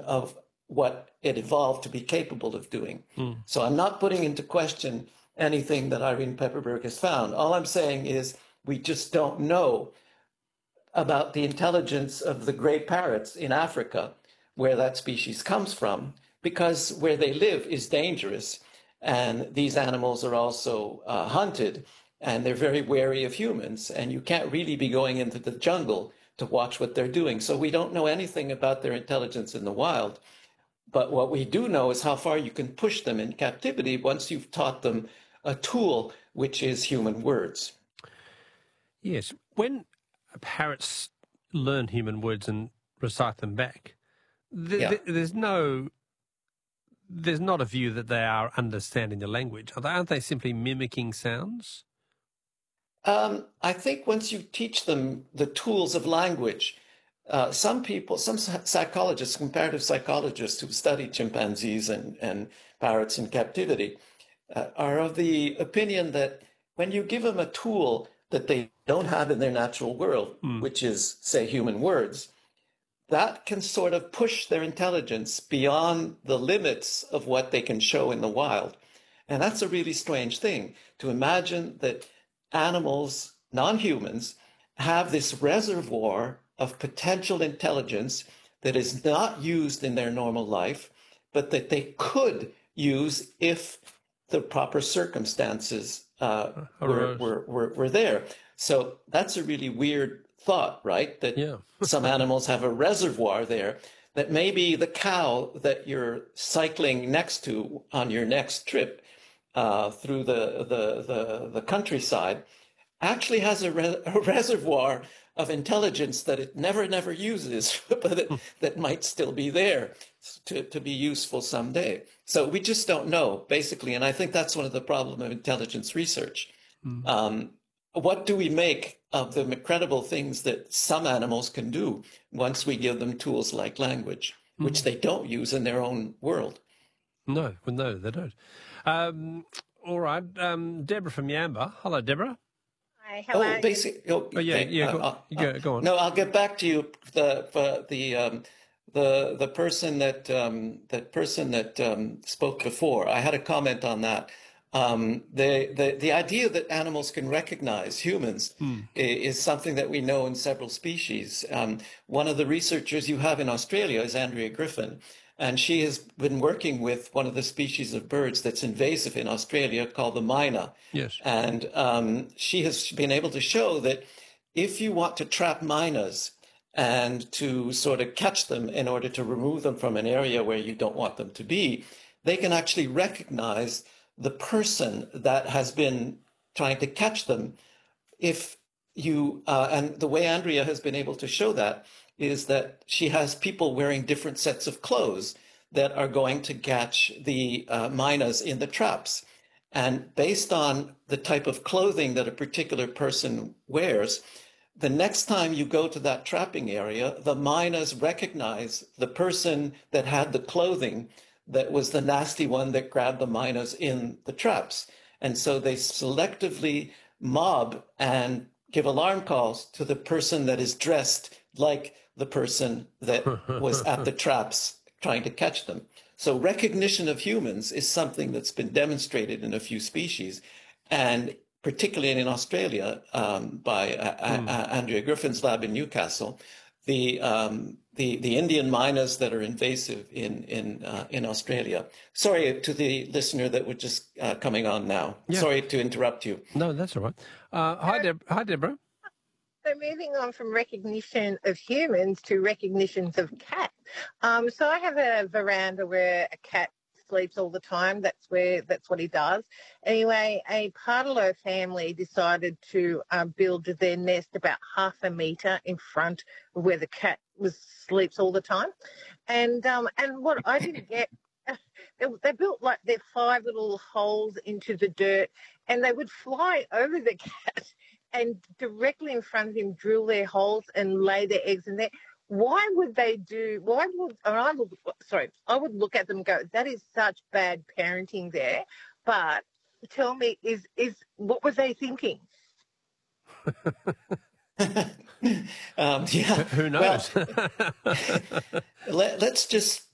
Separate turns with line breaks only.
of what it evolved to be capable of doing.
Mm.
So I'm not putting into question anything that Irene Pepperberg has found. All I'm saying is we just don't know about the intelligence of the gray parrots in Africa, where that species comes from, because where they live is dangerous. And these animals are also hunted, and they're very wary of humans. And you can't really be going into the jungle to watch what they're doing. So we don't know anything about their intelligence in the wild. But what we do know is how far you can push them in captivity once you've taught them a tool, which is human words.
Yes. When parrots learn human words and recite them back,
Yeah.
there's not a view that they are understanding the language. Aren't they simply mimicking sounds?
I think once you teach them the tools of language, some psychologists, comparative psychologists who study chimpanzees and parrots in captivity, are of the opinion that when you give them a tool that they don't have in their natural world, which is, say, human words, that can sort of push their intelligence beyond the limits of what they can show in the wild. And that's a really strange thing to imagine that animals, non-humans, have this reservoir of potential intelligence that is not used in their normal life, but that they could use if the proper circumstances were there. So that's a really weird thought, right? That
Yeah.
some animals have a reservoir there, that maybe the cow that you're cycling next to on your next trip through the countryside actually has a reservoir of intelligence that it never uses, but that might still be there to be useful someday. So we just don't know, basically. And I think that's one of the problems of intelligence research. What do we make of the incredible things that some animals can do once we give them tools like language, which they don't use in their own world?
No, they don't. All right. Deborah from Yamba. Hello, Deborah.
Hi, how are you?
Go on.
No, I'll get back to you. The person that spoke before. I had a comment on that. The idea that animals can recognize humans is something that we know in several species. One of the researchers you have in Australia is Andrea Griffin, and she has been working with one of the species of birds that's invasive in Australia called the myna.
Yes.
And she has been able to show that if you want to trap mynas and to sort of catch them in order to remove them from an area where you don't want them to be, they can actually recognize the person that has been trying to catch them. If you, and the way Andrea has been able to show that is that she has people wearing different sets of clothes that are going to catch the mynas in the traps. And based on the type of clothing that a particular person wears, the next time you go to that trapping area, the mynas recognize the person that had the clothing that was the nasty one that grabbed the mynas in the traps. And so they selectively mob and give alarm calls to the person that is dressed like the person that was at the traps trying to catch them. So recognition of humans is something that's been demonstrated in a few species, and particularly in Australia by Andrea Griffin's lab in Newcastle. The Indian mynas that are invasive in Australia. Sorry to the listener that was just coming on now. Yeah. Sorry to interrupt you.
No, that's all right. Hi, Deborah.
So moving on from recognition of humans to recognitions of cats. So I have a veranda where a cat sleeps all the time. That's what he does. Anyway, a Pardello family decided to build their nest about half a metre in front of where the cat sleeps all the time. And what I didn't get, they built like their 5 little holes into the dirt, and they would fly over the cat and directly in front of him drill their holes and lay their eggs in there. I would look at them and go, that is such bad parenting there. But tell me, what were they thinking?
Yeah.
Who knows?
Well, let's just